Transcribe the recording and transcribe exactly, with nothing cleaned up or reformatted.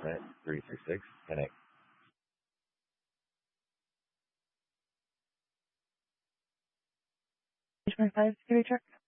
percent, three three six, connect. H five security check.